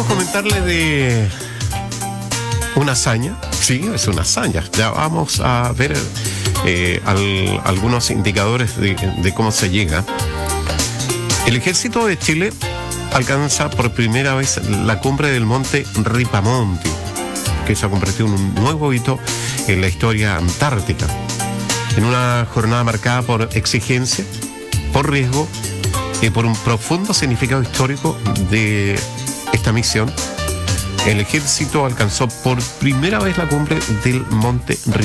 queremos comentarle de una hazaña. Sí, es una hazaña. Ya vamos a ver algunos indicadores de cómo se llega. El Ejército de Chile alcanza por primera vez la cumbre del monte Ripamonti, que se ha convertido en un nuevo hito en la historia antártica. En una jornada marcada por exigencia, por riesgo y por un profundo significado histórico de esta misión, el Ejército alcanzó por primera vez la cumbre del monte Ripamonti.